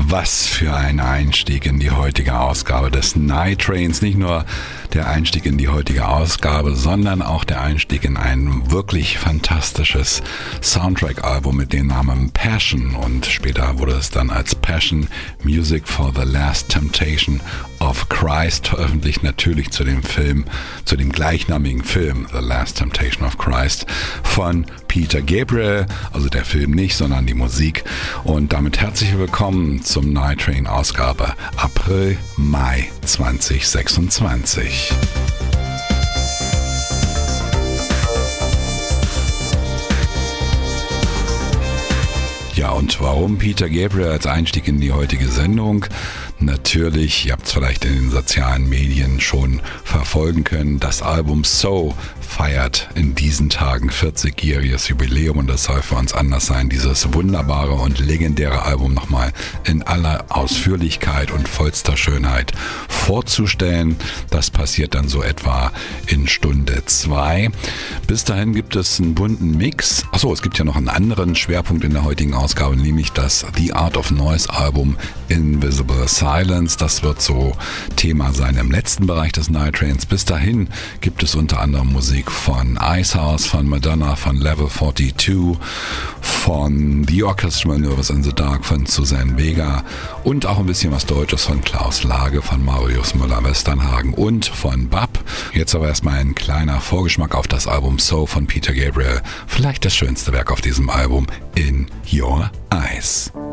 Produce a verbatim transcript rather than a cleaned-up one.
Was für ein Einstieg in die heutige Ausgabe des Night Trains. Nicht nur der Einstieg in die heutige Ausgabe, sondern auch der Einstieg in ein wirklich fantastisches Soundtrack-Album mit dem Namen Passion. Und später wurde es dann als Passion Music for the Last Temptation of Christ veröffentlicht. Natürlich zu dem Film, zu dem gleichnamigen Film The Last Temptation of Christ von Peter Gabriel. Also der Film nicht, sondern die Musik. Und damit herzlich willkommen zum Night Train Ausgabe April, Mai zwanzig sechsundzwanzig. Ja, und warum Peter Gabriel als Einstieg in die heutige Sendung? Natürlich, ihr habt es vielleicht in den sozialen Medien schon verfolgen können, das Album So feiert in diesen Tagen vierzigjähriges Jubiläum und das soll für uns anders sein, dieses wunderbare und legendäre Album nochmal in aller Ausführlichkeit und vollster Schönheit vorzustellen. Das passiert dann so etwa in Stunde zwei. Bis dahin gibt es einen bunten Mix. Achso, es gibt ja noch einen anderen Schwerpunkt in der heutigen Ausgabe, nämlich das The Art of Noise Album Invisible Silence. Das wird so Thema sein im letzten Bereich des Night Trains. Bis dahin gibt es unter anderem Musik von Icehouse, von Madonna, von Level zweiundvierzig, von The Orchestral Nervous in the Dark, von Susanne Vega und auch ein bisschen was Deutsches von Klaus Lage, von Marius Müller-Westernhagen und von Bab. Jetzt aber erstmal ein kleiner Vorgeschmack auf das Album So von Peter Gabriel. Vielleicht das schönste Werk auf diesem Album, In Your Eyes.